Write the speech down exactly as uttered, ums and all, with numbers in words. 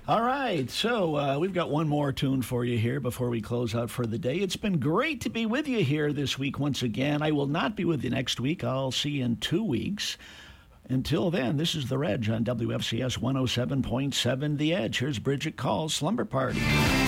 All right, so uh, we've got one more tune for you here before we close out for the day. It's been great to be with you here this week once again. I will not be with you next week. I'll see you in two weeks. Until then, this is The Reg on W F C S one oh seven point seven The Edge. Here's Bridget Call's Slumber Party.